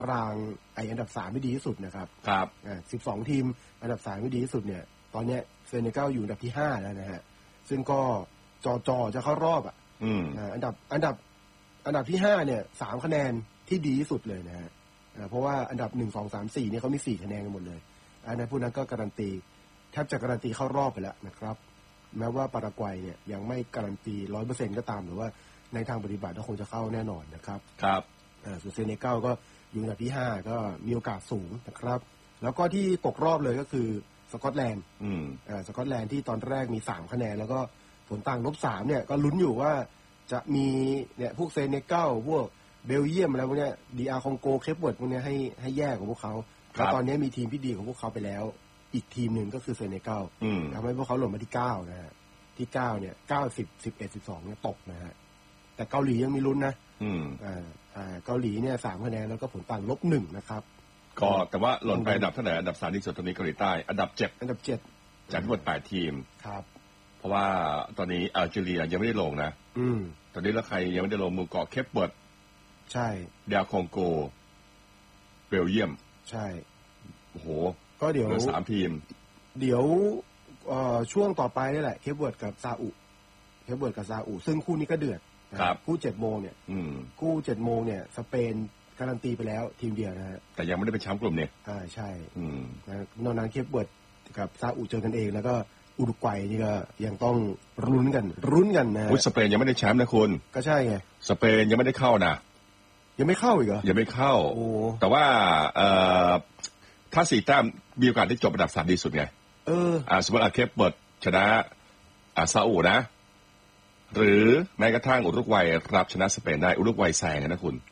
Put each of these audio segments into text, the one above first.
รางอันดับ3ไม่ดีที่สุดนะครับครับ 12ทีมอันดับ3ไม่ดีที่สุดเนี่ยตอนนี้เซเนกัลอยู่อันดับที่5แล้วนะฮะซึ่งก็จอจะเข้ารอบอันดับที่5เนี่ย3คะแนนที่ดีที่สุดเลยนะฮะเพราะว่าอันดับ1 2 3 4เนี่ยเขามี4คะแนนกันหมดเลยอันนั้นพวกนั้นก็การันตีแทบจะการันตีเข้ารอบไปแล้วนะครับแม้ว่าปารากวัยเนี่ยยังไม่การันตี 100% ก็ตามหรือว่าในทางปฏิบัติก็คงจะเข้าแน่นอนนะครับครับส่วนเซเนกัลก็อยู่อันดับที่5ก็มีโอกาสสูงนะครับแล้วก็ที่ตกรอบเลยก็คือสกอตแลนด์สกอตแลนด์ที่ตอนแรกมี3คะแนนแล้วก็ผลต่าง-3เนี่ยก็ลุ้นอยู่ว่าจะมีเนี่ยพวกเซเนกัลพวกเบลเยียมอะไรพวกเนี้ยDRคองโกเคปเวิร์ดพวกเนี้ยให้แยกของพวกเขาแล้วตอนนี้มีทีมที่ดีของพวกเขาไปแล้วอีกทีมหนึ่งก็คือเซเนกัลทำให้พวกเขาหล่นมาที่9นะฮะที่9เนี่ย9 10 11 12เนี่ยตกนะฮะแต่เกาหลียังมีลุ้นนะเกาหลีเนี่ย3คะแนนแล้วก็ผลต่าง-1นะครับก็แต่ว่าหล่นไปอันดับเท่าไหร่อันดับ3ที่สุดตอนนี้เกาหลีใต้อันดับ7จากทั้งหมด8ทีมครับเพราะว่าตอนนี้อัลจีเรียยังไม่ได้ลงนะตอนนี้แล้วใครยังไม่ได้ลงหมู่เกาะเคปเวิร์ดใช่ DRคองโกเบลเยียมใช่โอ้โหก็เดี๋ยว 3ทีมเดี๋ยวช่วงต่อไปนี่แหละเคปเวิร์ดกับซาอุซึ่งคู่นี้ก็เดือดคู่ 7 โมงเนี่ยคู่ 7 โมงเนี่ยสเปนการันตีไปแล้วทีมเดียวนะฮะแต่ยังไม่ได้เป็นแชมป์กลุ่มเนี่ยใช่นอกนั้นเคปเวิร์ดกับซาอุเจอกันเองแล้วก็อุรุกวัยนี่ก็ยังต้องรุ้นกันนะสเปนยังไม่ได้แชมป์นะคุณก็ใช่ไงสเปนยังไม่ได้เข้านะยังไม่เข้าอีกเหรอยังไม่เข้าแต่ว่าถ้า4 แต้มมีโอกาสได้จบอันดับ3ดีสุดไงสมมติเคปเวิร์ดชนะซาอุนะหรือแม้กระทั่งอุรุกวัยรับชนะสเปนได้อุรุกวัยแซงนะคุณ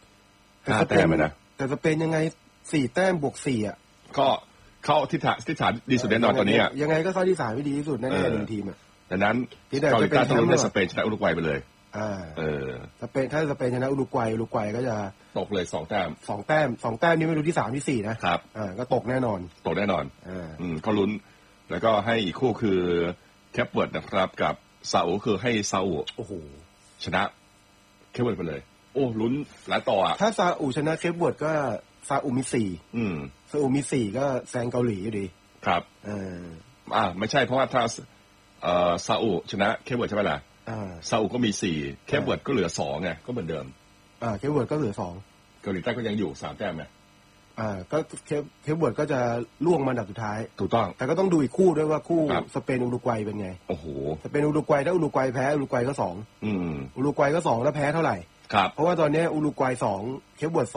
5 แต้มนะแต่สเปนยังไง4 แต้มบวก4อ่ะก็เข้าที่ฐานดีสุดแน่นอนตอนนี้ยังไงก็เข้าที่3ที่ดีที่สุดแน่ๆ1ทีมดังนั้นเกาหลีใต้ต้องลุ้นให้สเปนชนะอุรุกวัยไปเลยสเปนถ้าสเปนชนะอุรุกวัยก็จะตกเลย2 แต้มนี่ไม่รู้ที่3ที่4นะครับก็ตกแน่นอนเขาลุ้นแล้วก็ให้อีกคู่คือแคปเวิร์ดนะครับกับซาอุคือให้ซาอุโอ้โหชนะเคปเวิร์ดไปเลยโอ้ลุ้นหลายต่อถ้าซาอุชนะเคปเวิร์ดก็ซาอุมี4ซาอุมี4ก็แซงเกาหลีอยู่ดีครับไม่ใช่เพราะว่าถ้าซาอุชนะเคปเวิร์ดใช่ไหมล่ะซาอุก็มี4เคปเวิร์ดก็เหลือ2ไงก็เหมือนเดิมเคปเวิร์ดก็เหลือ2 เกาหลีใต้ก็ยังอยู่3 แต้มไงก็เคปเวิร์ดก็จะล่วงมาอันดับสุดท้ายถูกต้องแต่ก็ต้องดูอีกคู่ด้วยว่าคู่สเปนอุรุกวัยเป็นไงโอ้โหสเปนอุรุกวัยถ้าอุรุกวัยแพ้อุรุกวัยก็2อุรุกวัยก็2แล้วแพ้เท่าไหร่ครับเพราะว่าตอนนี้อุรุกวัย2เคปเวิร์ด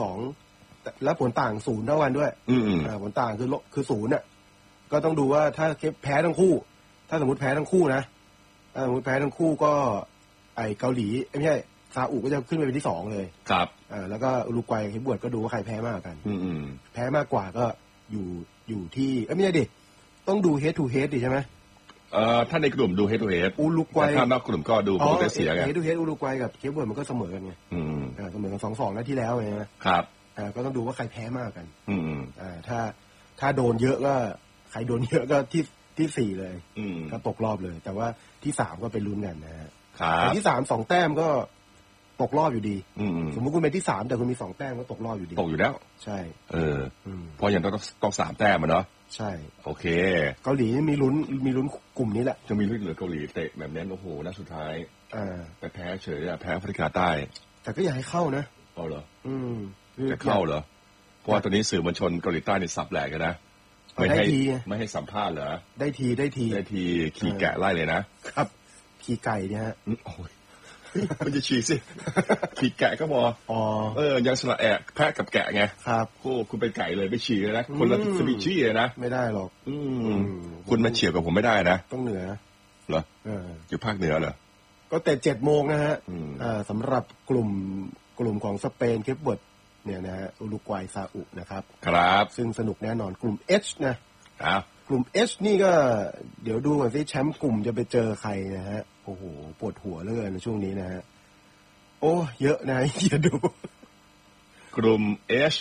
2แล้วผลต่าง0เท่ากันด้วยผลต่างคือ0น่ะก็ต้องดูว่าถ้าเคปแพ้ทั้งคู่ถ้าสมมติแพ้ทั้งคู่นะสมมติแพ้ทั้งคู่ก็ไอเกาหลีไม่ใช่ซาอุก็จะขึ้นไปเป็นที่2เลยครับแล้วก็อุรุกวัยเคปเวิร์ดก็ดูว่าใครแพ้มากกันแพ้มากกว่าก็อยู่ที่ไม่ใช่ดิต้องดู head to head ดิใช่ไหมถ้าในกลุ่มดู head to head อุรุกวัยถ้านอกกลุ่มก็ดูโปรเตสเซียไง head to head อุรุกวัยกับเคปเวิร์ดมันก็เสมอกันไงเสมอกัน 2-2 แล้วที่แล้วไงครับก็ต้องดูว่าใครแพ้มากกันถ้าโดนเยอะก็ใครโดนเยอะก็ที่4เลยก็ตกรอบเลยแต่ว่าที่3ก็ไปลุ้นกันนะฮะแต่ที่3 2 แต้มก็ตกรอบอยู่ดีสมมุติคุณเป็นที่3แต่คุณมี2 แต้มก็ตกรอบอยู่ดีตกอยู่แล้วใช่เพราะอย่างต้อง3 แต้มอ่ะเนาะใช่โอเคเกาหลีมีลุ้นกลุ่มนี้แหละจะมีลุ้นเหลือเกาหลีเตะแบบนี้โอ้โหนัดสุดท้ายแต่แพ้เฉยแพ้แอฟริกาใต้แต่ก็อยากให้เข้านะเอาเหรอจะเข้าเหรอเพราะว่าตอนนี้สื่อมวลชนเกาหลีใต้นี่สับแหลกกันนะไม่ให้สัมภาษณ์เหรอได้ทีขี่แกะไล่เลยนะครับขี่ไก่เนี่ยฮะมันจะฉีกสิขี่แกะก็พอยังสละแอะแพะกับแกะไงครับคุณเป็นไก่เลยไม่ฉีกเลยนะคนละสปีชีส์เลยนะไม่ได้หรอกคุณมาเฉียบกับผมไม่ได้นะต้องเหนือเหรออยู่ภาคเหนือเหรอก็แต่7 โมงนะฮะสำหรับกลุ่มของสเปนเคปเวิร์ดเนี่ยนะฮะอุรุกวัยซาอุนะครับครับซึ่งสนุกแน่นอนกลุ่ม H นะครับกลุ่ม H นี่ก็เดี๋ยวดูก่อนสิแชมป์กลุ่มจะไปเจอใครนะฮะโอ้โหปวดหัวเหลือเกินในช่วงนี้นะฮะโอ้เยอะนะอย่าดูกลุ่ม H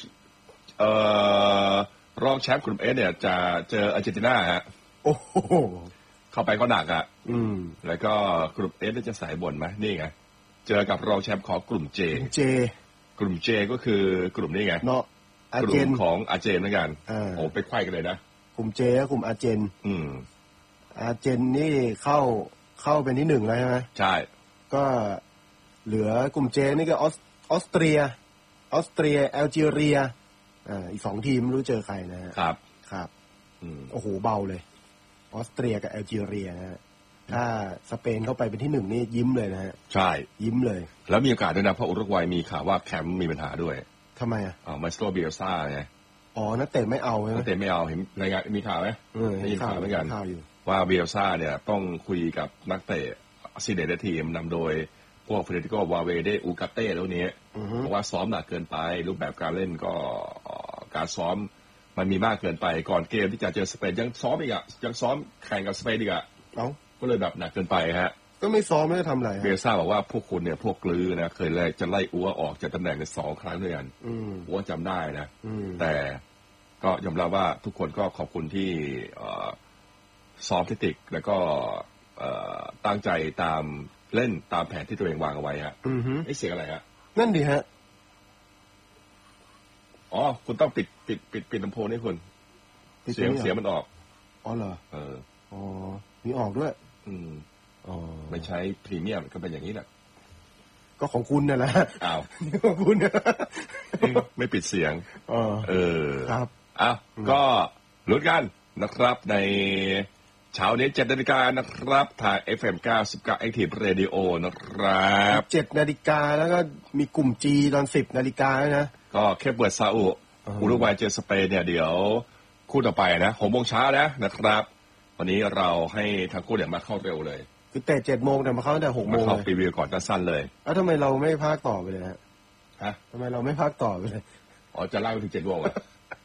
รองแชมป์กลุ่ม H เนี่ยจะเจออาร์เจนตินาฮะโอ้โหเข้าไปก็หนักแล้วก็กลุ่ม H จะสายบนไหมนี่ไงเจอกับรองแชมป์ของกลุ่ม J กลุ่ม J ก็คือกลุ่มนี้ไงเนาะกลุ่มของอาร์เจนเหมือนกันโอ้ไปไขว้กันเลยนะกลุ่มเจและกลุ่มอาร์เจนอาร์เจนนี่เข้าเป็นที่ 1แล้วใช่ไหมใช่ก็เหลือกลุ่มเจนี่ก็ออสเตรียแอลจีเรียอีก2ทีมไม่รู้เจอใครนะฮะครับโอ้โหเบาเลยออสเตรียกับแอลจีเรียนะฮะถ้าสเปนเข้าไปเป็นที่ 1นี่ยิ้มเลยนะฮะใช่ยิ้มเลยแล้วมีโอกาสด้วยนะเพราะอุรุกวัยมีข่าวว่าแคมป์มีปัญหาด้วยทำไมมาสโตเบียซ่าไงนักเตะไม่เอานักเตะไม่เอาเห็นรายงานมีข่าวไหมมีข่าวเหมือนกันว่าเบียซ่าเนี่ยต้องคุยกับนักเตะซีเนเดทีมนำโดยพวกเฟเดริโกวาเวเดอูกาเต้แล้วนี้เพราะว่าซ้อมหนักเกินไปรูปแบบการเล่นก็การซ้อมมันมีมากเกินไปก่อนเกมที่จะเจอสเปนยังซ้อมอีกยังซ้อมแข่งกับสเปนอีกก็เลยแบบหนักเกินไปฮะก็ไม่ซ้อมไม่ได้ทำอะไรเบียซ่าบอกว่าพวกคุณเนี่ยพวกกลือนะเคยจะไล่อัวออกจากตำแหน่งใน2 ครั้งด้วยกันอัวจำได้นะแต่ก็ยอมรับว่าทุกคนก็ขอบคุณที่ซ้อมเทคนิคแล้วก็ตั้งใจตามเล่นตามแผนที่ตัวเองวางเอาไว้ฮะเสียงอะไรฮะนั่นดีฮะคุณต้องปิดลำโพงให้คุณเสียงมันออกเหรอมีออกด้วยไม่ใช้พรีเมียมก็เป็นอย่างนี้แหละก็ของคุณนั่นแหละอ้าวของคุณไม่ปิดเสียงครับก็ลุ้นกันนะครับในเช้านี้ 7 นาฬิกานะครับทาง FM 99 Active Radio นะครับ 7 นาฬิกาแล้วก็มีกลุ่ม G ตอน 10 นาฬิกานะก็แค่เปิดซาอุรุกวัยเจอสเปนเนี่ยเดี๋ยวคู่ต่อไปนะ 6 โมงเช้านะครับวันนี้เราให้ทางคู่เนี่ยมาเข้าเร็วเลยคือแต่7 โมงแต่มาเข้าตั้งแต่ 6 โมงเข้ารีวิวก่อนสั้นๆเลยทำไมเราไม่พากต่อไปเลยฮะทำไมเราไม่พากต่อไปเลยจะไล่ไปถึง7 โมงอ่ะ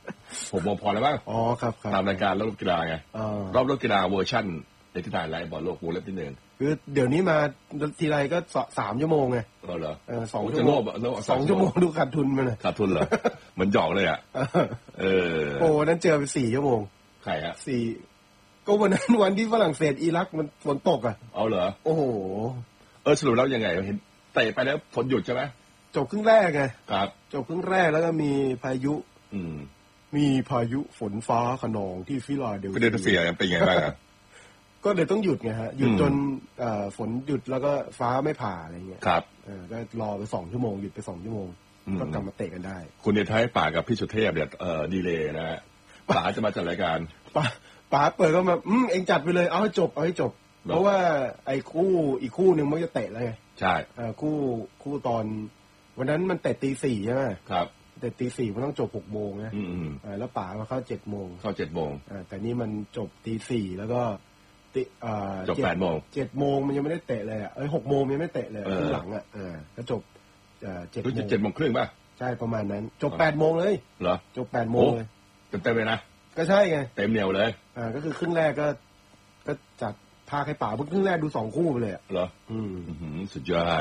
6 โมงพอแล้วบ้างครับตามรายการรอบกีฬาไงรอบกีฬาเวอร์ชั่นในที่ถ่ายไลฟ์บอลโลกวงเล็บที่1 คือเดี๋ยวนี้มาทีไรก็3 ชั่วโมงไงเหรอ 2 ชั่วโมง2 ชั่วโมงดูขาดทุนมาเลยขาดทุนเหรอเหมือนหยอกเลยอ่ะนั้นเจอไป4 ชั่วโมงใครฮะ 4ก็วันนั้นวันที่ฝรั่งเศสอิรักมันฝนตกอ่ะเหรอโอ้โหสรุปแล้วยังไงเห็นเตะไปแล้วฝนหยุดใช่ไหมจบครึ่งแรกไงครับจบครึ่งแรกแล้วก็มีพายุฝนฟ้าคะนองที่ฟิลาเดลเฟียเป็นไงบ้างก็เดี๋ยวต้องหยุดไงฮะหยุดจนฝนหยุดแล้วก็ฟ้าไม่ผ่าอะไรเงี้ยครับก็รอไป2 ชั่วโมงหยุดไป2 ชั่วโมงก็กลับมาเตะกันได้คุณเดชไทยป่ากับพี่สุเทพเนี่ยดีเลยนะฮะป่าจะมาจัดรายการป่าเปิดก็มาเองจัดไปเลยเอาให้จบเพราะว่าไอ้คู่อีกคู่นึงมันจะเตะแล้วไงใช่คู่ตอนวันนั้นมันเตะตี 4ใช่ไหมครับแต่ตี 4มันต้องจบ6 โมงนะแล้วป่ามาเข้า7 โมงแต่นี่มันจบตี 4แล้วก็จบ8 โมง 7 โมงมันยังไม่ได้เตะเลย6 โมงยังไม่เตะเลยข้างหลังก็จบ7 โมง 7 โมงครึ่งป่ะใช่ประมาณนั้นจบ8 โมงเลยเหรอจบ8 โมงเลยเต็มเลยนะก็ใช่ไงเต็มเหนียวเลยก็คือครึ่งแรกก็จัดพาให้ป่าครึ่งแรกดู2 คู่ไปเลยเหรอสุดยอด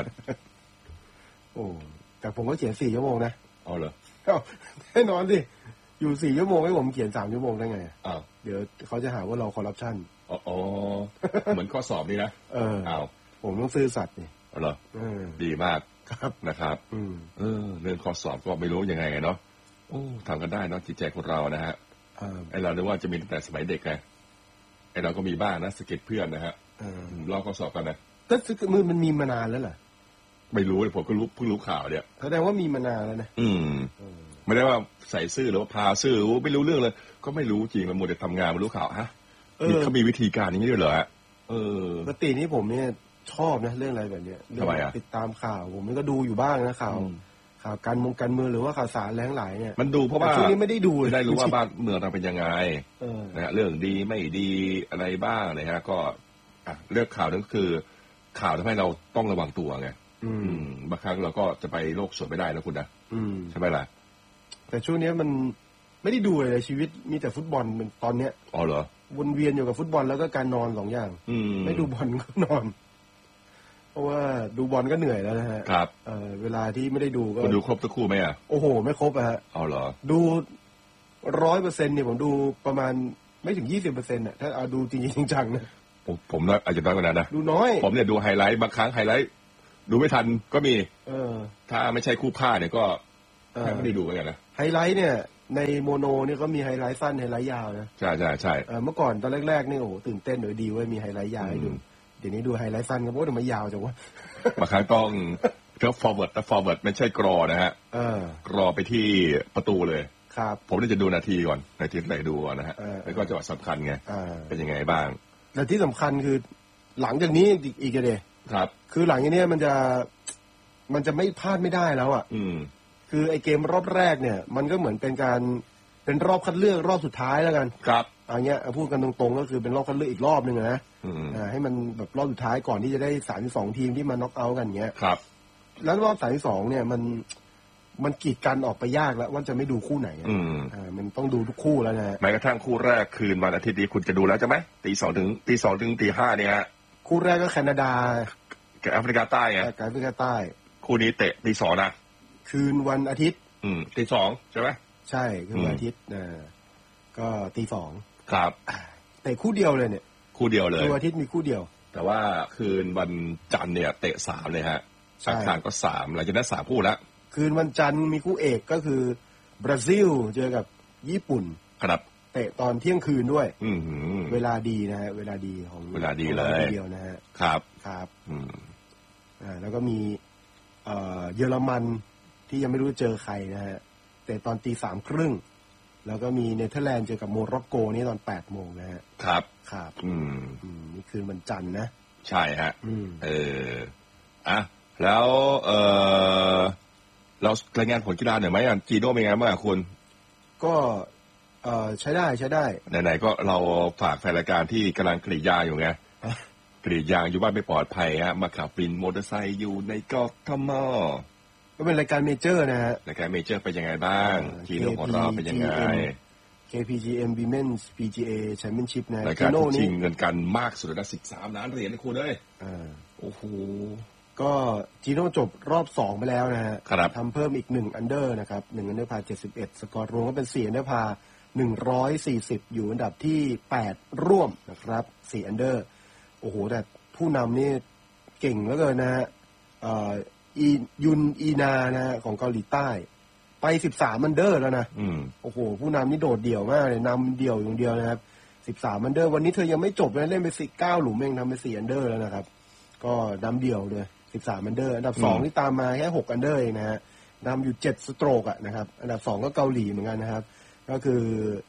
แต่ผมก็เขียน4 ชั่วโมงนะเหรอแน่นอนดิอยู่4 ชั่วโมงให้ผมเขียน3 ชั่วโมงได้ไงเดี๋ยวเขาจะหาว่าเราคอร์รัปชันเหมือนข้อสอบนี่นะผมต้องซื่อสัตย์นี่เหรอดีมากครับนะครับเรื่องข้อสอบก็ไม่รู้ยังไงเนาะทำกันได้เนาะจิตใจของเรานะฮะไอเราเนี่ยว่าจะมีตั้งแต่สมัยเด็กไงไอเราก็มีบ้างนะสเก็ตเพื่อนนะฮะลอกข้อสอบกันนะก็มันมีมานานแล้วเหรอไม่รู้เลยผมก็เพิ่งรู้ข่าวเนี่ยแสดงว่ามีมานานแล้วนะไม่ได้ว่าใส่ซื่อหรือว่าพาซื่อไม่รู้เรื่องเลยก็ไม่รู้จริงมันหมดแต่ทำงานไม่รู้ข่าวฮะเขามีวิธีการอย่างนี้ด้วยเหรอปกตินี้ผมเนี่ยชอบนะเรื่องอะไรแบบเนี้ยติดตามข่าวผมมันก็ดูอยู่บ้างนะข่าวการเมืองหรือว่าข่าวสารแรงหลายเนี่ยมันดูเพราะว่าช่วงนี้ไม่ได้ดูได้รู้ว่าบ้านเมืองเราเป็นยังไงนะฮะเรื่องดีไม่ดีอะไรบ้างนะฮะก็เรื่องข่าวนั้นคือข่าวทำให้เราต้องระวังตัวไงบางครั้งเราก็จะไปโลกสวยไม่ได้นะคุณนะใช่ไหมล่ะแต่ช่วงนี้มันไม่ได้ดูเลยชีวิตมีแต่ฟุตบอลมันตอนเนี้ยเหรอวนเวียนอยู่กับฟุตบอลแล้วก็การนอน2 อย่างไม่ดูบอลก็นอนเพราะว่าดูบอลก็เหนื่อยแล้วนะฮะครับเวลาที่ไม่ได้ดูก็ดูครบทุกคู่ไหมโอ้โหไม่ครบฮะเหรอดู 100% เนี่ยผมดูประมาณไม่ถึง 20% ถ้าเอาดูจริงๆจังๆนะผมอาจจะน้อยกว่านั้นนะดูน้อยผมเนี่ยดูไฮไลท์บางครั้งไฮไลท์ดูไม่ทันก็มีถ้าไม่ใช่คู่พลาดเนี่ยก็ไม่ได้ดูเหมือนกันนะไฮไลท์เนี่ยในโมโนเนี่ยก็มีไฮไลท์สั้นไฮไลท์ยาวนะใช่ใช่ใช่เมื่อก่อนตอนแรกๆนี่โอ้ตื่นเต้นเลยดีเว้ยมีไฮไลท์ยาวให้ดูเดี๋ยวนี้ดูไฮไลท์สั้นก็โอ้ทำไมยาวจังวะบางครั้งต้องฟอร์เวิร์ดแต่ฟอร์เวิร์ดไม่ใช่กรอนะฮะกรอไปที่ประตูเลยครับผมจะดูนาทีก่อนนาทีไหนดูก่อนนะฮะแล้วก็จังหวะสำคัญไงเป็นยังไงบ้างแต่ที่สำคัญคือหลังจากนี้อีกเลยครับคือหลังจากนี้มันจะไม่พลาดไม่ได้แล้วอ่ะคือไอเกมรอบแรกเนี่ยมันก็เหมือนเป็นรอบคัดเลือกรอบสุดท้ายแล้วกันครับอันเนี้ยพูดกันตรงๆก็คือเป็นรอบคัดเลือกอีกรอบนึงนะให้มันแบบรอบสุดท้ายก่อนที่จะได้32ทีมที่มาน็อกเอาท์กันเงี้ยครับแล้วรอบ32เนี่ยมันกีดกันออกไปยากแล้วว่าจะไม่ดูคู่ไหนมันต้องดูทุกคู่แล้วนะแม้กระทั่งคู่แรกคืนวันอาทิตย์นี้คุณจะดูแล้วใช่ไหมตี 2 ถึงตี 5เนี่ยคู่แรกก็แคนาดากับแอฟริกาใต้ไงแอฟริกาใต้คู่นี้เตะตี 2นะคืนวันอาทิตย์ตี 2ใช่ไหมใช่คืนวันอาทิตย์ก็ตี 2 ครับแต่คู่เดียวเลยเนี่ยคู่เดียวเลยคืนวันอาทิตย์มีคู่เดียวแต่ว่าคืนวันจันทร์เนี่ยเตะ3เลยฮะอังคารก็3หลังจากนั้น3คู่แล้วคืนวันจันทร์มีคู่เอกก็คือบราซิลเจอกับญี่ปุ่นครับเตะตอนเที่ยงคืนด้วยเวลาดีนะฮะเวลาดีของเวลาดีเลยเดียวนะฮะครับครับแล้วก็มีเยอรมันที่ยังไม่รู้เจอใครนะฮะแต่ตอนตี 3:30แล้วก็มีเนเธอร์แลนด์เจอกับโมร็อกโกนี่ตอน 8:00 นนะฮะครับครับนี่คืนวันจันทร์นะใช่ฮะแล้วเรารายงานผลกีฬาหน่อยไหมจีโน่เป็นไงบ้างคุณก็ใช้ได้ไหนๆก็เราฝากแฟนรายการที่กำลังกรีดยางอยู่ไงกรีดยางอยู่บ้านไม่ปลอดภัยฮะมาขับวินมอเตอร์ไซค์อยู่ในกทม. ก็เป็นรายการเมเจอร์นะฮะรายการเมเจอร์เป็นยังไงบ้างจีโน่ของเราเป็นยังไง KPGM Women's PGA Championship นะรายการที่ชิงเงินกันมากสุดนะ13 ล้านเหรียญนะคุณเลยโอ้โหก็จีโน่จบรอบ2ไปแล้วนะฮะทำเพิ่มอีก1อันเดอร์นะครับ1อันเดอร์พา71สกอร์รวมก็เป็น4อันเดอร์พา140อยู่อันดับที่8ร่วมนะครับ4อันเดอร์โอ้โหแต่ผู้นำนี่เก่งเหลือเกินนะฮะยุนอีนานะของเกาหลีใต้ไป13อันเดอร์แล้วนะโอ้โหผู้นำนี่โดดเดี่ยวมากเลยนำเดี่ยวอย่างเดียวนะครับ13อันเดอร์วันนี้เธอยังไม่จบเลยเล่นไป9หลุมเองทำไป4อันเดอร์แล้วนะครับก็นำเดี่ยวเลย13อันเดอร์อันดับ2ที่ตามมาแค่6อันเดอร์เองนะฮะนำอยู่7สโตรกอ่ะนะครับอันดับ2ก็เกาหลีเหมือนกันนะครับก็คือ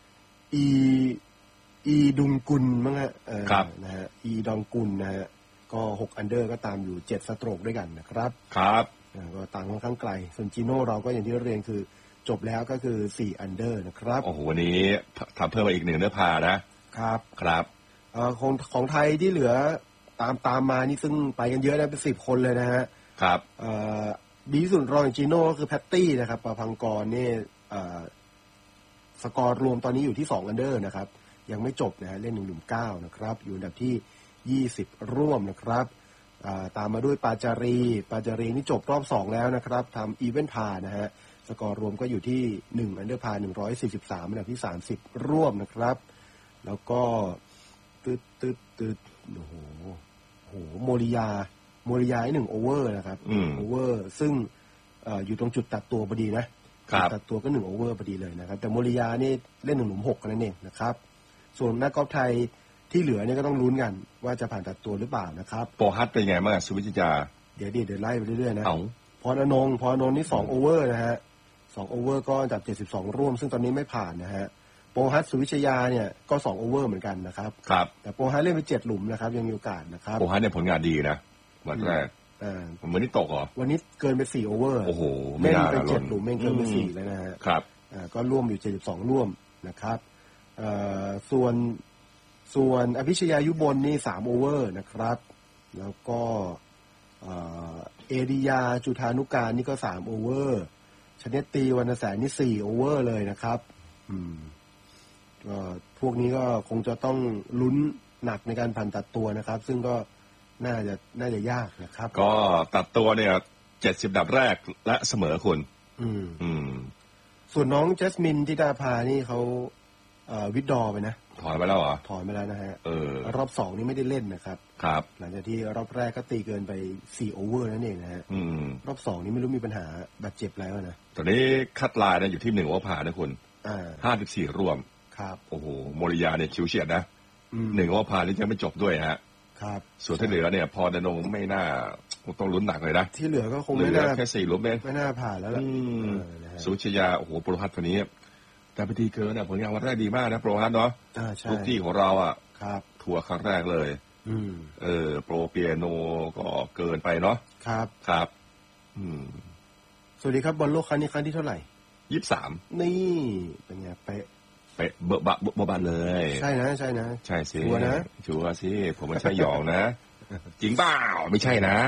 อีดุงกุลมั้งฮะนะฮะอีดองกุลนะฮะก็6อันเดอร์ก็ตามอยู่7สโตรกด้วยกันนะครับครับก็ต่างค่อนข้างไกลส่วนจีโน่เราก็อย่างที่เรียนคือจบแล้วก็คือ4อันเดอร์นะครับโอ้โหวันนี้ทำเพิ่มมาอีก1อันเดอร์พานะครับครับของไทยที่เหลือตามมานี่ซึ่งไปกันเยอะนะเป็น10คนเลยนะฮะครับดีที่สุดรองจีโน่ก็คือแพตตี้นะครับประพังกรนี่สกอร์รวมตอนนี้อยู่ที่2อันเดอร์นะครับยังไม่จบนะฮะเล่น1หลุม9นะครับอยู่อันดับที่20ร่วมนะครับตามมาด้วยปาจารีนี่จบรอบ2แล้วนะครับทำอีเวนต์พานะฮะสกอร์รวมก็อยู่ที่1อันเดอร์พา143อันดับที่30ร่วมนะครับแล้วก็ตึ๊ดโอ้โหโมริยา1โอเวอร์นะครับโอเวอร์ซึ่งอยู่ตรงจุดตัดตัวพอดีนะตัดตัวก็1โอเวอร์พอดีเลยนะครับแต่โมริยานี่เล่น1หลุม6กันนั่นเองนะครับส่วนนักกอล์ฟไทยที่เหลือเนี่ยก็ต้องลุ้นกันว่าจะผ่านตัดตัวหรือเปล่านะครับโปฮัตเป็นไงบ้างสุวิจิตาเดี๋ยวไล่ไปเรื่อยๆนะพรอนงนี่2โอเวอร์นะฮะ2โอเวอร์ก็อันดับ72ร่วมซึ่งตอนนี้ไม่ผ่านนะฮะโปฮัตสุวิชยาเนี่ยก็2โอเวอร์เหมือนกันนะครับแต่โปฮัตเล่นไป7หลุมนะครับยังมีโอกาสนะครับโปฮัตเนี่ยผลงานดีนะวันแรกเหมือนนี่ตกเหรอวันนี้เกินไป4โอเวอร์โอ้โหเล่นไป7หลุมเกินไป4แล้วนะฮะครับก็ร่วมอยู่72ร่วมนะครับส่วนอภิชยายุบลนี่3โอเวอร์นะครับแล้วก็เอริยาจุธานุการนี่ก็3โอเวอร์ชเนตตีวรรณแสนนี่4โอเวอร์เลยนะครับก็พวกนี้ก็คงจะต้องลุ้นหนักในการผ่านตัดตัวนะครับซึ่งก็น่าจะยากนะครับก็ตัดตัวเนี่ย70ดับแรกและเสมอคุณส่วนน้องเจสมินทิดาภานี่เขาวิดดอไปนะถอนไปแล้วเหรอถอนไปแล้วนะฮะรอบ2นี่ไม่ได้เล่นนะครับครับหลังจากที่รอบแรกก็ตีเกินไป4โอเวอร์นั่นเองนะฮะรอบ2นี่ไม่รู้มีปัญหาบาดเจ็บแล้วนะตอนนี้คัดลายนะอยู่ที่1โอเวอร์ผ่านนะคุณ 54 ร่วมครับโอ้โหโมริยาเนี่ยชิวเฉียดนะ1 ว่าผ่านนี่ยังไม่จบด้วยฮะครับส่วนที่เหลือเนี่ยพอดนงไม่น่าต้องลุ้นหนักเลยนะที่เหลือก็คงไม่น่าแค่4 ร่วมเองไม่น่าผ่านแล้วล่ะสุชยาโอ้โหโปรฮัตคนนี้แต่พิธีเกินเนี่ยผลงานวันแรกดีมากนะโปรฮัตเนาะลูกที่ของเราอ่ะทัวร์ครั้งแรกเลยโปรเปียโนก็เกินไปเนาะครับสวัสดีครับบอลโลกครั้งนี้ครั้งที่เท่าไหร่ 23 นี่เป็นไงเป๊ะเบอะบานเลยใช่นะใช่สิชัวร์นะชัวร์สิผมไม่ใช่หยองนะจริงเปล่าไม่ใช่นะ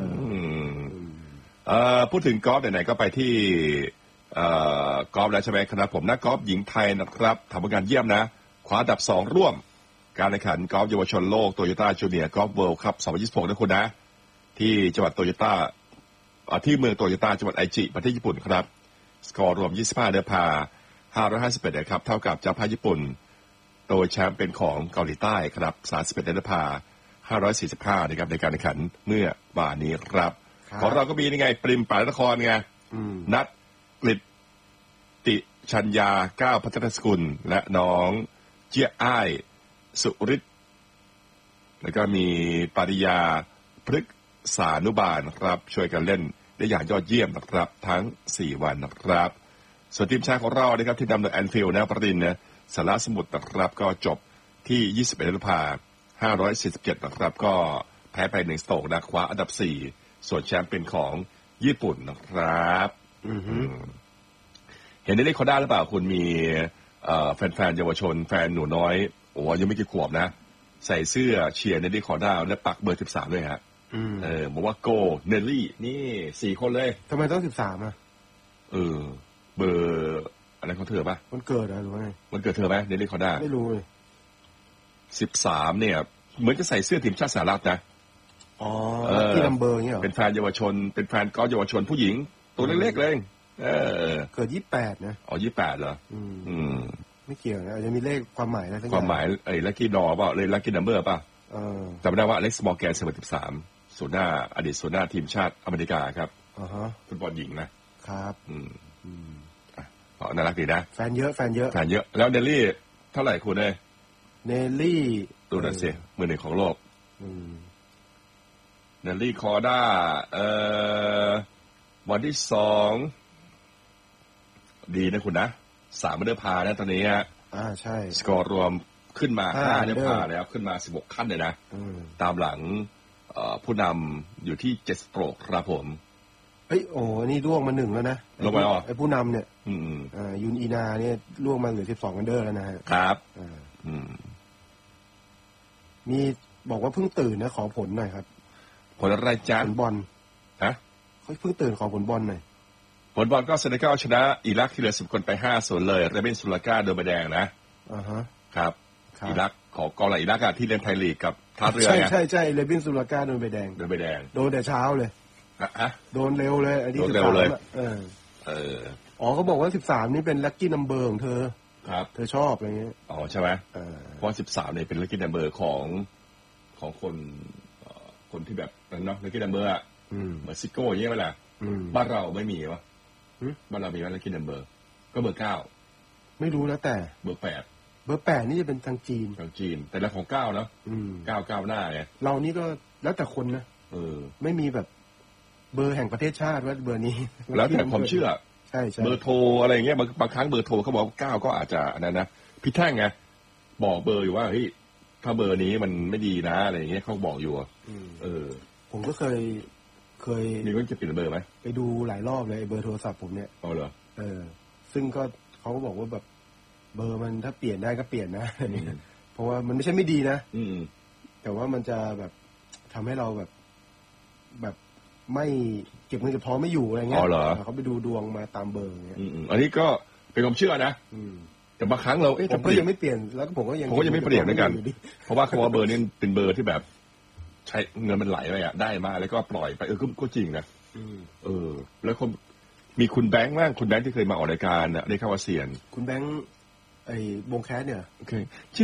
พูดถึงกอล์ฟไหนๆก็ไปที่กอล์ฟแล้วใช่ไหมครับผมนักกอล์ฟหญิงไทยนะครับทำผลงานเยี่ยมนะคว้าอันดับ2ร่วมการแข่งขันกอล์ฟเยาวชนโลกโตโยต้าจูเนียร์กอล์ฟเวิลด์คัพ2026นะคุณนะที่จังหวัดโตโยต้าที่เมืองโตโยต้าจังหวัดไอจิประเทศญี่ปุ่นครับสกอร์รวม25เดอร์พา551นะครับเท่ากับเจ้าภาพญี่ปุ่นโดยแชมป์เป็นของเกาหลีใต้ครับ31เดอร์พา545นะครับในการแข่งขันเมื่อบ่ายนี้ครับของเราก็มีนี่ไงปริมป่านครไงนัดกฤษติชัญญาก้าวพัฒนสกุลและน้องเจี๊ยอ้ายสุริศแล้วก็มีปริยาพฤกษานุบาลครับช่วยกันเล่นได้อย่างยอดเยี่ยมนะครับทั้ง4วันนะครับส่วนทีมชายของเรานะครับที่นำโดยแอนฟิลด์นะประดินนะสารสมุทรนะครับก็จบที่21เดอร์พา547นะครับก็แพ้ไป1 สโตรกนะคว้าอันดับ4ส่วนแชมป์เป็นของญี่ปุ่นนะครับเห็นได้คอด้าหรือเปล่าคุณมีแฟนๆเยาวชนแฟนหนูน้อยโอ้ยังไม่กี่ขวบนะใส่เสื้อเชียร์ในดิคอด้าและปักเบอร์13ด้วยฮะบอกว่าโกเนลลี่นี่4 คนเลยทำไมต้อง13อ่ะเบอร์อะไรของเธอป่ะมันเกิดอะไรหรือไงมันเกิดเธอไหมเนลลี่คอด้าไม่รู้เลย 13เนี่ยเหมือนจะใส่เสื้อทีมชาติสหรัฐนะที่นัมเบอร์เนี่ยเป็นแฟนเยาวชนเป็นแฟนกอล์ฟเยาวชนผู้หญิงตัวเล็กๆเลยเกิด28นะ 28เหรอไม่เกี่ยวนะจะมีเลขความหมายอะไรความหมายลัคกี้ดอเปล่าเลยลัคกี้นัมเบอร์ป่ะจำได้ว่าอเล็กซ์มอร์แกน13ศูนย์หน้าอดีตศูนย์หน้าทีมชาติอเมริกาครับฟุตบอลหญิงนะครับน่ารักดีนะแฟนเยอะแล้วเนลลี่เท่าไหร่คุณเนลลี่ตัวนั้นสิมือ1ของโลกเนลลี่คอด้าวันที่2ดีนะคุณนะ3เดอร์พานะตอนนี้ฮะใช่สกอร์รวมขึ้นมา5เดอร์พาแล้วขึ้นมา16ขั้นเลยนะตามหลังผู้นำอยู่ที่7 สโตรกครับผมโอ้นี่ล่วงมา1แล้วนะลงไปไอ้ผู้นำเนี่ยยุนอีนาเนี่ยล่วงมาเหลือ12อันเดอร์แล้วนะฮะครับมีบอกว่าเพิ่งตื่นนะขอผลหน่อยครับผลอะไรจ๊ะผลบอลเขาเพิ่งตื่นขอผลบอลหน่อยผลบอลก็เซเนกัลชนะอิรักที่เหลือ10 คนไป5-0เลยเรเบนซูลาก้าโดนใบแดงนะครับอิรักของกองหลังอิรักที่เล่นไทยลีกกับท่าเรือใช่เรเบนซูลาก้าโดนใบแดงโดนแต่เช้าเลยโดนเร็วเลยอันนี้เขาบอกว่า13นี่เป็นลัคกี้นัมเบอร์ของเธอครับเธอชอบอะไรเงี้ยใช่ไหมเพราะ13เนี่ยเป็นลัคกี้นัมเบอร์ของคนที่แบบนั้นเนาะลัคกี้นัมเบอร์เหมือนซิโก้อย่างเงี้ยเวลาบ้านเราไม่มีวะบ้านเรามีว่าลัคกี้นัมเบอร์ก็เบอร์9 ไม่รู้แล้วแต่เบอร์ 8นี่จะเป็นทางจีนแต่ละของ9นะ9หน้าไงเรานี่ก็แล้วแต่คนนะไม่มีแบบเบอร์แห่งประเทศชาติว่าเบอร์นี้แล้วแต่ความเชื่อใช่เบอร์โทรอะไรอย่างเงี้ยบางครั้งเบอร์โทรเขาบอก9ก็อาจจะนั่นนะพี่แท่งไงบอกเบอร์อยู่ว่าเฮ้ยถ้าเบอร์นี้มันไม่ดีนะอะไรอย่างเงี้ยเขาบอกอยู่ผมก็เคยมีคนจะเปลี่ยนเบอร์ไหมไปดูหลายรอบเลยเบอร์โทรศัพท์ผมเนี่ยเหรอซึ่งก็เขาก็บอกว่าแบบเบอร์มันถ้าเปลี่ยนได้ก็เปลี่ยนนะเพราะว่ามันไม่ใช่ไม่ดีนะแต่ว่ามันจะแบบทำให้เราแบบไม่เก็บเงินเก็บทองไม่อยู่อะไรเงี้ยเขาไปดูดวงมาตามเบอร์เงี้ยอันนี้ก็เป็นความเชื่อนะแต่บางครั้งเราผมก็ยังไม่เปลี่ยนแล้วผมก็ยังไม่เปลี่ยนเหมือนกันเพราะว่าเขาว่าเบอร์นี้เป็นเบอร์ที่แบบใช้เงินมันไหลไปได้มาแล้วก็ปล่อยไปก็จริงนะแล้วมีคุณแบงค์บ้างคุณแบงค์ที่เคยมาออกรายการนะได้เข้ามาเสียนคุณแบงค์ไอ้วงแคสเนี่ยโอเค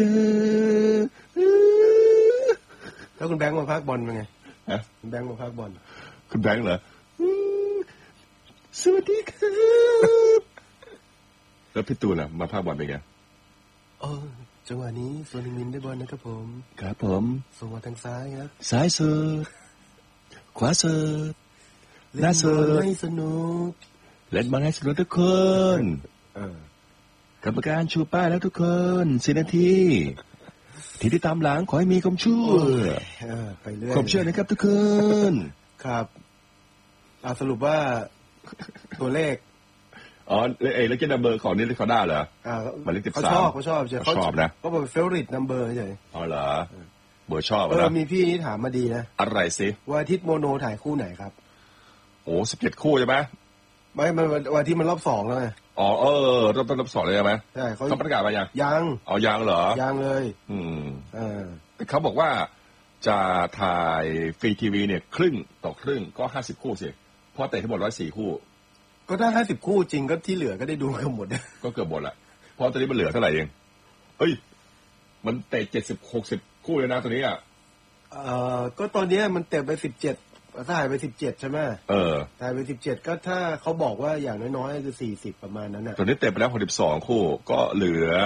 แล้วคุณแบงค์มาพากบอลเป็นไงคุณแบงค์มาพากบอลคุณแบงค์เหรอสวัสดีครับแล้วพี่ตูนมาภาคบอลเป็นไงจังหวะนี้โซนิมินได้บอลนะครับผมครับผมส่งมาทางซ้ายครับซ้ายสุดขวาสุดหน้าสุดให้สนุกเล่นบอลให้สนุกทุกคนกรรมการชูป้ายแล้วทุกคน10 นาทีที่ตามหลังขอให้มีความชั่วไปเรื่อยความเชื่อนะครับทุกคนครับสรุปว่าตัวเลขแล้วนัมเบอร์ของนี่เขาได้เหรอมันเลข13 เขาชอบเขาชอบนะเขาบอกเฟเวอริตนัมเบอร์ใช่เหรอเบอร์ชอบนะมีพี่นี่ถามมาดีนะอะไรสิวันอาทิตย์โมโนถ่ายคู่ไหนครับ 17 คู่ใช่ไหมไม่วันที่มันรอบ2แล้วไงรอบ2เลยใช่ไหมใช่เขาประกาศมายังยังเหรอยังเลยเขาบอกว่าจะถ่ายฟรีทีวีเนี่ยครึ่งต่อครึ่งก็50 คู่สิเพราะแต่ทั้งหมด104 คู่ก็ถ้า50 คู่จริงก็ที่เหลือก็ได้ดูกันหมดก็เกือบหมดแหละเพราะตอนนี้มันเหลือเท่าไหร่เองมันเตะ70-60 คู่เลยนะตัวนี้ก็ตอนนี้มันเตะไป17ถ่ายไป17ใช่ไหมถ่ายไป17ก็ถ้าเขาบอกว่าอย่างน้อยๆคือ40ประมาณนั้นน่ะตอนนี้เตะไปแล้ว62 คู่ก็เหลือ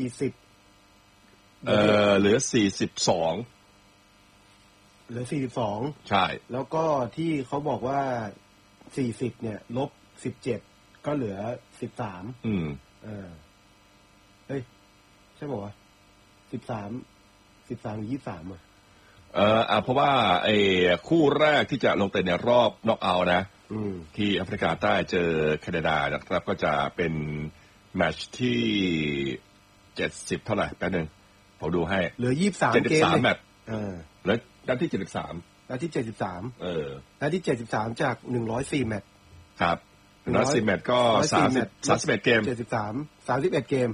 40 เหลือ 42 ใช่แล้วก็ที่เขาบอกว่า40เนี่ยลบ17ก็เหลือ13เฮ้ยใช่ป่าววะ13หรือ23 เพราะว่าคู่แรกที่จะลงเตะในรอบน็อกเอาท์นะที่แอฟริกาใต้เจอแคนาดานะครับก็จะเป็นแมตช์ที่70เท่าไหร่แป๊บนึงผมดูให้เหลือ23เกม 73แมตช์แล้วนัดที่73 นัดที่73นัดที่73จาก104แมตช์ครับ110แมตช์ก็31เกม 31เกม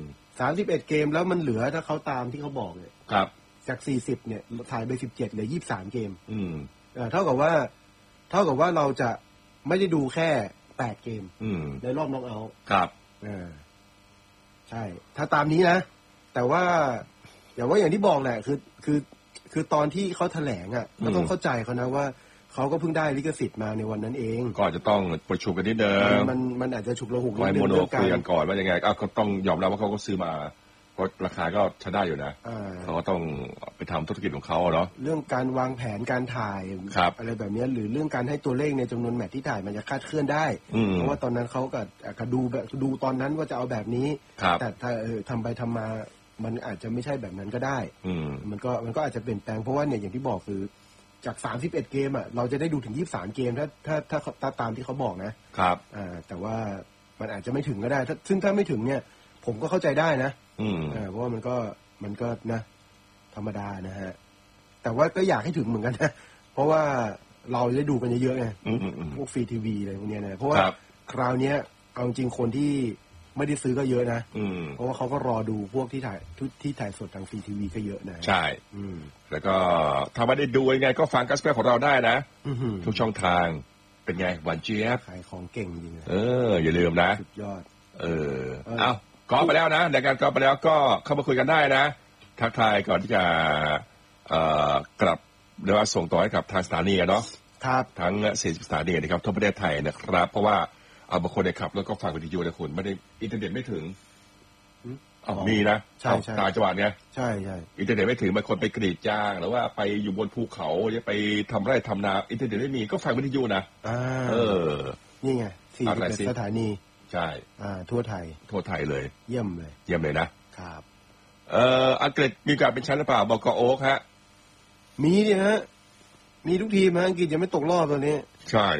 31เกมแล้วมันเหลือถ้าเขาตามที่เขาบอกเนี่ยครับจาก40เนี่ยถ่ายไป17เหลือ23เกมเท่ากับว่าเราจะไม่ได้ดูแค่8เกมในรอบน็อกเอาท์ครับใช่ถ้าตามนี้นะแต่ว่าอย่างที่บอกแหละคือตอนที่เขาแถลงก็ต้องเข้าใจเขานะว่าเขาก็เพิ่งได้ลิขสิทธิ์มาในวันนั้นเองก็จะต้องประชุมกันนิดนึงมันอาจจะฉุกละหุกนิดนึงเรื่องการคุยกันก่อนว่ายังไงก็ต้องยอมรับว่าเขาก็ซื้อมาเพราะราคาก็ใช้ได้อยู่นะเขาก็ต้องไปทำธุรกิจของเขาเนาะเรื่องการวางแผนการถ่ายอะไรแบบนี้หรือเรื่องการให้ตัวเลขในจำนวนแมตช์ที่ถ่ายมันจะคาดเคลื่อนได้เพราะว่าตอนนั้นเขาก็ดูตอนนั้นว่าจะเอาแบบนี้แต่ถ้าทำไปทำมามันอาจจะไม่ใช่แบบนั้นก็ได้มันก็อาจจะเปลี่ยนแปลงเพราะว่าเนี่ยอย่างที่บอกคือจาก31เกมเราจะได้ดูถึง23เกมถ้าตามที่เขาบอกนะครับแต่ว่ามันอาจจะไม่ถึงก็ได้ซึ่งถ้าไม่ถึงเนี่ยผมก็เข้าใจได้นะเพราะว่ามันก็นะธรรมดานะฮะแต่ว่าก็อยากให้ถึงเหมือนกันนะเพราะว่าเราได้ดูกันเยอะๆไงพวกฟรีทีวีอะไรพวกนี้นะเพราะว่าคราวนี้เอาจริงคนที่ไม่ได้ซื้อก็เยอะนะเพราะว่าเขาก็รอดูพวกที่ถ่ายสดทางฟรีทีวีก็เยอะนะใช่แล้วก็ถ้าไม่ได้ดูยังไงก็ฟังกัสเปอร์ของเราได้นะทุกช่องทางเป็นไงหวานเจี๊ยบขายของเก่งจริงอย่าลืมนะสุดยอดเอากอล์ฟไปแล้วนะในการกอล์ฟไปแล้วก็เข้ามาคุยกันได้นะทักทายก่อนที่จะกลับหรือว่าส่งต่อให้กับทางสถานีเนาะทั้ง40สถานีนะครับทั่วประเทศไทยนะครับเพราะว่าบางคนได้ขับแล้วก็ฟังวิทยุนะคุณไม่ได้อินเทอร์เน็ตไม่ถึงมีนะต่างจังหวัดเนี่ยใช่อินเทอร์เน็ตไม่ถึงบางคนไปกรีดยางหรือว่าไปอยู่บนภูเขาหรือไปทำไร่ทำนาอินเทอร์เน็ตไม่มีก็ฟังวิทยุนะนี่ไง41สถานีใช่ทั่วไทยเลยเยี่ยมเลยนะครับอังกฤษมีการเป็นแชมป์หรือเปล่าบอกโอ๊คฮะมีดิฮะมีทุกทีมอังกฤษยังไม่ตกรอบตอนนี้ใช่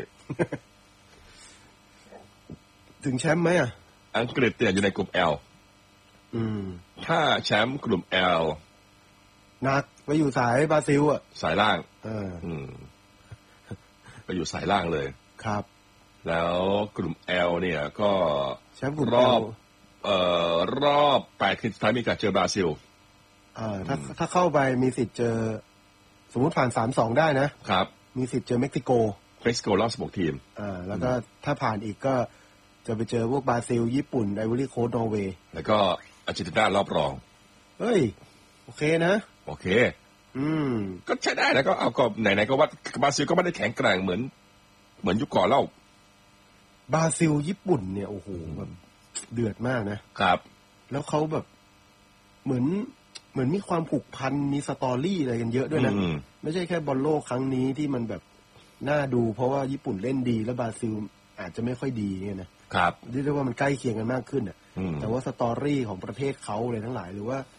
ถึงแชมป์ไหมอังกฤษเนี่ยอยู่ในกลุ่ม L ถ้าแชมป์กลุ่ม L หนักไปอยู่สายบราซิลสายล่างไปอยู่สายล่างเลยครับแล้วกลุ่ม L เนี่ยก็แชมป์กลุ่มรอบ8ทีมสุดท้ายมีการเจอบราซิลถ้าเข้าไปมีสิทธิ์เจอสมมติผ่าน 3-2 ได้นะครับมีสิทธิ์เจอเม็กซิโกรอบ16ทีมแล้วก็ถ้าผ่านอีกก็จะไปเจอพวกบราซิลญี่ปุ่นไอวอรี่โคสต์นอร์เวย์แล้วก็อาร์เจนตินารอบรองเฮ้ยโอเคนะโอเคก็ใช้ได้แล้วก็เอาก็ไหนๆก็ว่าบราซิลก็ไม่ได้แข็งแกร่งเหมือนยุคก่อนแล้วบราซิลญี่ปุ่นเนี่ยโอ้โหแบบเดือดมากนะครับแล้วเขาแบบเหมือนมีความผูกพันมีสตอรี่อะไรกันเยอะด้วยนะไม่ใช่แค่บอลโลกครั้งนี้ที่มันแบบน่าดูเพราะว่าญี่ปุ่นเล่นดีแล้วบราซิลอาจจะไม่ค่อยดีเนี่ยนะครับเรียกว่ามันใกล้เคียงกันมากขึ้นอ่ะแต่ว่าสตอรี่ของประเทศเขาเลยทั้งหลายหรือว่า